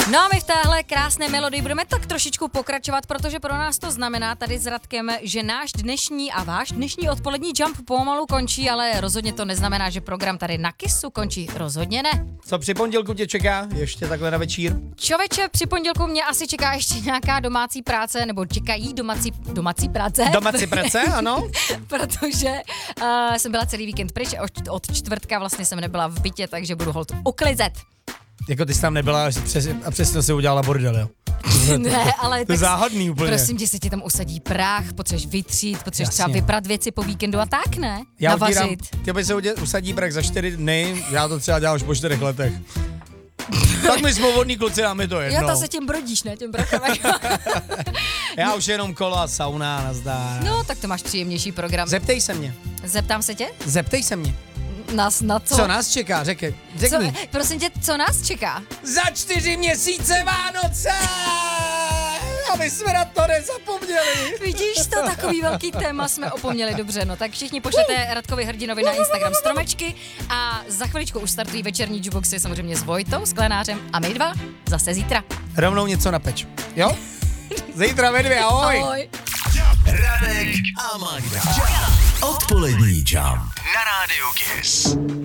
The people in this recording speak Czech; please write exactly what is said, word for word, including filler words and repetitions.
No a my v téhle krásné melodii budeme tak trošičku pokračovat, protože pro nás to znamená tady s Radkem, že náš dnešní a váš dnešní odpolední jump pomalu končí, ale rozhodně to neznamená, že program tady na Kissu končí. Rozhodně ne. Co při pondělku tě čeká ještě takhle na večír? Čověče, při pondělku mě asi čeká ještě nějaká domácí práce, nebo čekají domácí, domácí práce. Domácí práce, ano. Protože uh, jsem byla celý víkend pryč, od, od čtvrtka vlastně jsem nebyla v bytě, takže budu holt uklizet. Jako ty jsi tam nebyla a přes, a přesto si udělala bordel, jo? Ne, ale to je tak záhadný úplně. Prosím tě, se ti tam usadí prach, potřebuješ vytřít, potřebuješ Jasně. třeba vyprat věci po víkendu a tak, ne? Já Navařit. Utírám, těbe se udě, usadí prach za čtyři dny, já to třeba dělám už po čtyřech letech. Tak my svobodní kluci, a mi to jedno. Jo, to se tím brodíš, ne? Tím prachem. Já už jenom kolo a sauna, nazdar. No, tak to máš příjemnější program. Zeptej se mě. Zeptám se tě? Zeptej se mě. Nás na co? Co nás čeká, řekej. Řekni. Co, prosím tě, co nás čeká? Za čtyři měsíce Vánoce! Aby jsme na to nezapomněli. Vidíš to, takový velký téma jsme opomněli, dobře, no tak všichni pošlete Radkovi Hrdinovi na Instagram stromečky a za chviličku už startují večerní jukeboxy samozřejmě s Vojtou, Sklenářem a my dva zase zítra. Rovnou něco napeč, jo? Zítra ve dvě, ahoj. Ahoj. Radek a Magda. Odpolední jump na rádiu Kiss.